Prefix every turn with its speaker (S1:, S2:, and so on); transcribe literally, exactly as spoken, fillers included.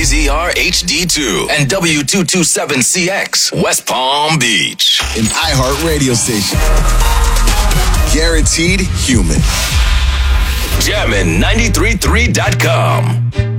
S1: K Z R H D two and W two twenty-seven C X, West Palm Beach.
S2: An iHeart radio station. Guaranteed human.
S1: Jammin' nine three three dot com.